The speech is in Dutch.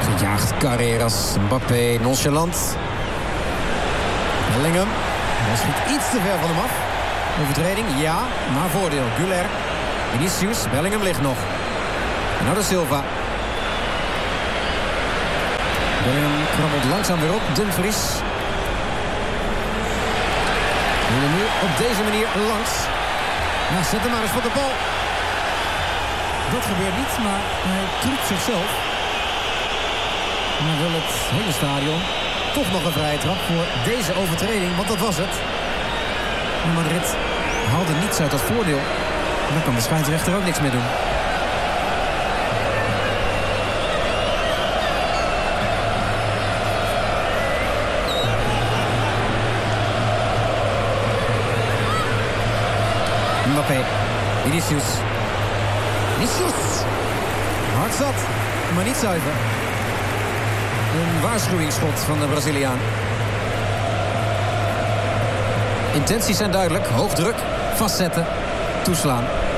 Gejaagd Carreras. Mbappé nonchalant. Bellingham. Hij schiet iets te ver van hem af. Overtreding, ja, maar voordeel. Güler. Vinicius. Bellingham ligt nog. Bernardo Silva. Bellingham krabbelt langzaam weer op. Dumfries. En nu op deze manier langs. Nou, zet hem maar eens voor de bal. Dat gebeurt niet, maar hij truct zichzelf. En dan wil het hele stadion toch nog een vrije trap voor deze overtreding, want dat was het. En Madrid haalde niets uit dat voordeel. En dan kan de scheidsrechter ook niks meer doen. Mbappé. Vinicius. Hard zat, maar niet zuiver. Een waarschuwingsschot van de Braziliaan. Intenties zijn duidelijk. Hoog druk, vastzetten, toeslaan.